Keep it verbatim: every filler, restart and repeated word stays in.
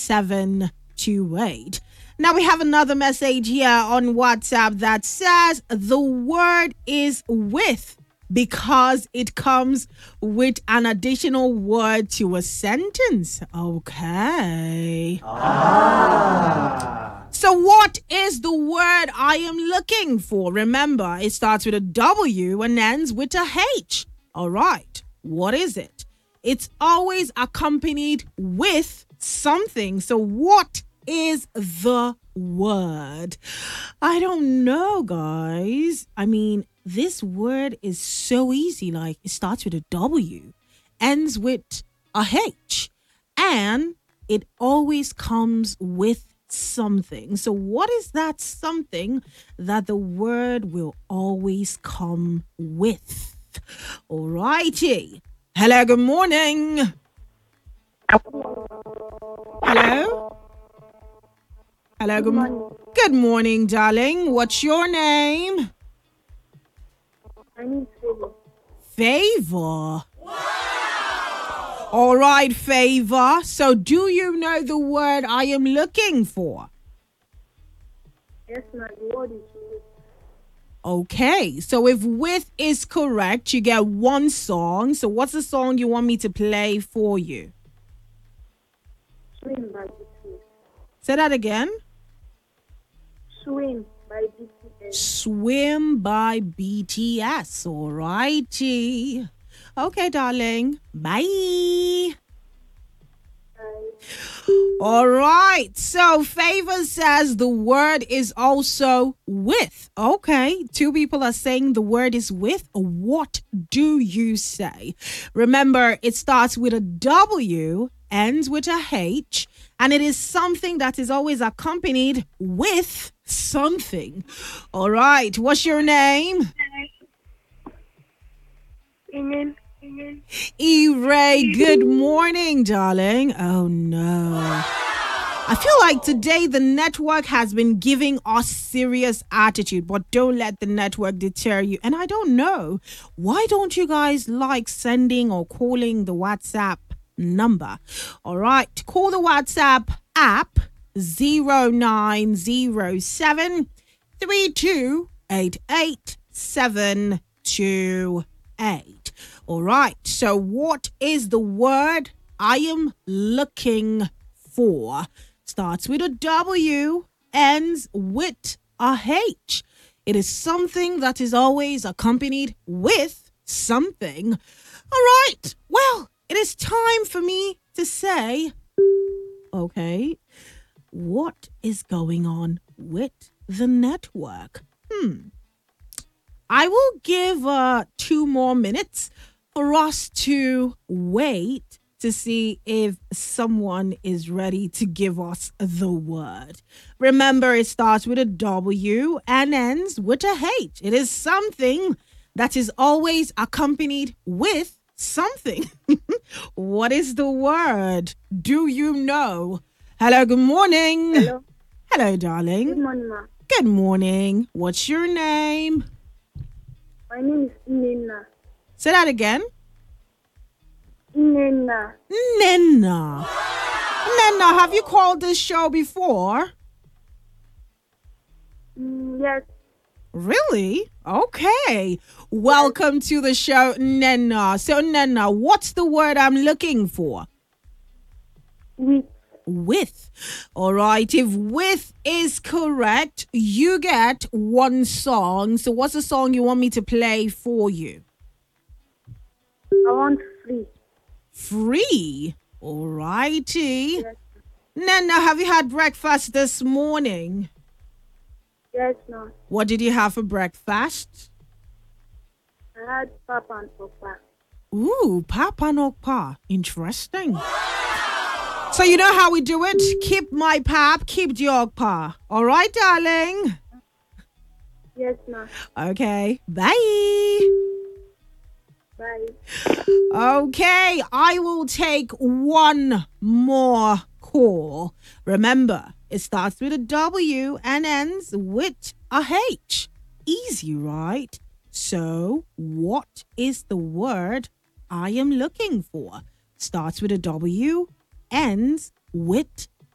seven two eight. Now we have another message here on WhatsApp that says the word is with because it comes with an additional word to a sentence. Okay. Ah. So what is the word I am looking for? Remember, it starts with a W and ends with a H. All right. What is it? It's always accompanied with something. So what is the word? I don't know, guys. I mean, this word is so easy. Like, it starts with a W, ends with a H, and it always comes with something. So what is that something that the word will always come with? All righty. Hello, good morning. Hello? Hello, good morning. Good morning, darling. What's your name? My name is Favor. Favor. Wow. All right, Favor. So do you know the word I am looking for? Yes, ma'am. The word is with. Okay. So if with is correct, you get one song. So what's the song you want me to play for you? Swim by B T S. Say that again. Swim by B T S. Swim by B T S. All righty. Okay, darling. Bye. Bye. All right. So Favor says the word is also with. Okay. Two people are saying the word is with. What do you say? Remember, it starts with a W, ends with a H, and it is something that is always accompanied with something. All right. What's your name? Ingen. E-Ray, good morning, darling. Oh, no. I feel like today the network has been giving us serious attitude, but don't let the network deter you. And I don't know, why don't you guys like sending or calling the WhatsApp number? All right, call the WhatsApp app zero nine zero seven three two eight eight seven two eight. All right, so what is the word I am looking for? Starts with a W, ends with a H. It is something that is always accompanied with something. All right, well, it is time for me to say, okay, what is going on with the network? Hmm. I will give uh, two more minutes for us to wait to see if someone is ready to give us the word. Remember, it starts with a W and ends with a H. It is something that is always accompanied with something. What is the word? Do you know? Hello, good morning. Hello. Hello, darling. Good morning, ma'am. Good morning. What's your name? My name is Nena. Say that again. Nena. Nena. Nena, have you called this show before? Mm, yes. Really? Okay. Welcome to the show, Nena. So, Nena, what's the word I'm looking for? With. With. All right. If with is correct, you get one song. So, what's the song you want me to play for you? I want free. Free. All righty. Yes. Nena, have you had breakfast this morning? Yes, no. What did you have for breakfast? I had Papa and Papa. Ooh, Papa and Okpa. Interesting. So you know how we do it? Keep my pap, keep the Okpa. All right, darling? Yes, no. Okay, bye. Bye. Okay, I will take one more call. Remember, it starts with a W and ends with a H. Easy, right? So, what is the word I am looking for? Starts with a W, ends with